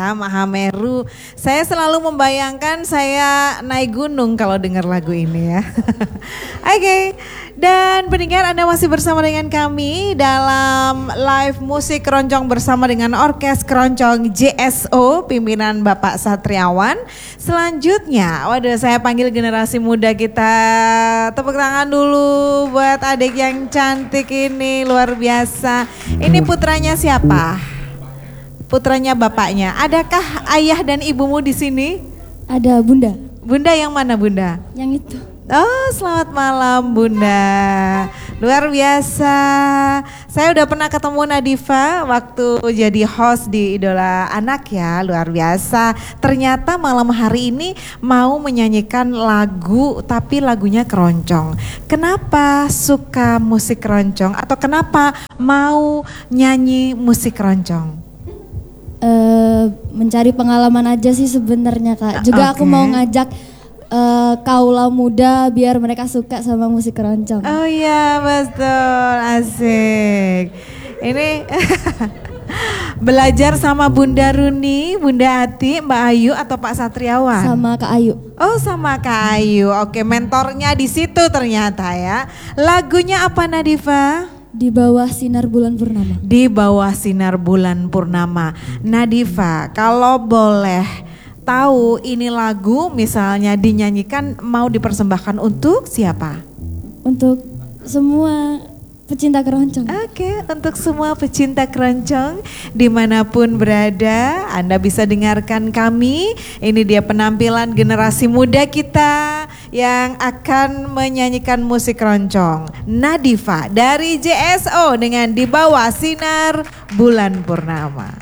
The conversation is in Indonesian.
Mahameru. Saya selalu membayangkan saya naik gunung kalau dengar lagu ini ya. Oke. Dan pendengar, Anda masih bersama dengan kami dalam live musik keroncong bersama dengan Orkes Keroncong JSO pimpinan Bapak Satriawan. Selanjutnya, waduh, saya panggil generasi muda kita. Tepuk tangan dulu buat adik yang cantik ini, luar biasa. Ini putranya siapa? Putranya bapaknya. Adakah ayah dan ibumu di sini? Ada Bunda. Bunda yang mana Bunda? Yang itu. Oh, selamat malam Bunda. Luar biasa. Saya udah pernah ketemu Nadifa waktu jadi host di Idola Anak ya, luar biasa. Ternyata malam hari ini mau menyanyikan lagu tapi lagunya keroncong. Kenapa suka musik keroncong atau kenapa mau nyanyi musik keroncong? Mencari pengalaman aja sih sebenarnya Kak. Juga aku mau ngajak kaula muda biar mereka suka sama musik keroncong. Oh iya betul, asik. Ini belajar sama Bunda Runi, Bunda Ati, Mbak Ayu atau Pak Satriawan? Sama Kak Ayu. Oh sama Kak Ayu, oke, mentornya di situ ternyata ya. Lagunya apa Nadifa? Di bawah sinar bulan purnama. Di bawah sinar bulan purnama. Nadifa, kalau boleh tahu ini lagu misalnya dinyanyikan mau dipersembahkan untuk siapa? Untuk semua pecinta keroncong. Oke, untuk semua pecinta keroncong dimanapun berada, Anda bisa dengarkan kami. Ini dia penampilan generasi muda kita yang akan menyanyikan musik keroncong. Nadifa dari JSO dengan Di Bawah Sinar Bulan Purnama.